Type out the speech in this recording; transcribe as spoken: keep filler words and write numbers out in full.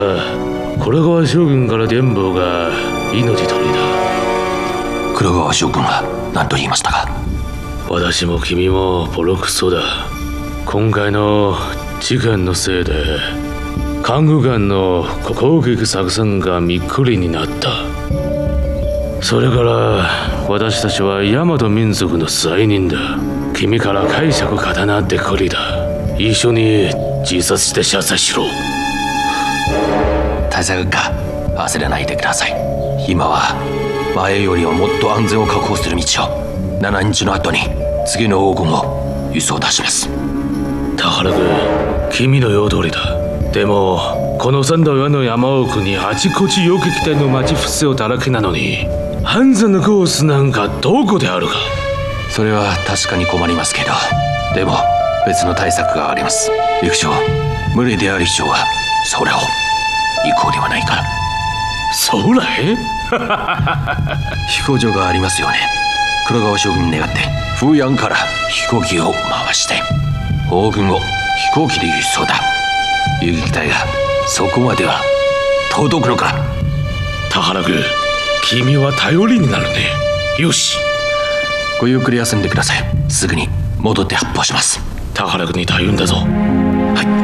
黒川将軍から伝聞が命取りだ。 黒川将軍は何と言いましたか？ 私も君もボロクソだ。今回の事件のせいで函谷関の攻撃作戦がみっくりになった。それから私たちは大和民族の罪人だ。君から解釈刀ってこりだ。一緒に自殺して謝罪しろ。 大佐閣下、焦らないでください。今は前よりももっと安全を確保する道を、しちにちの後に次の黄金を輸送出します。 田原君、君の言う通りだ。でもこの三度の山奥にあちこちよく来ての町伏せをだらけなのに、安全なコースなんかどこであるか。 それは確かに困りますけど、でも別の対策があります。陸将、無理である以上はそれを行こうではないか。 そうらへ飛行場がありますよね。黒川将軍に願って風山から飛行機を回して黄軍を飛行機で輸送だ。遊撃隊がそこまでは届くのか。 田原君、君は頼りになるね。よし、 ごゆっくり休んでください。すぐに戻って発砲します。 田原君に頼んだぞ。 はい。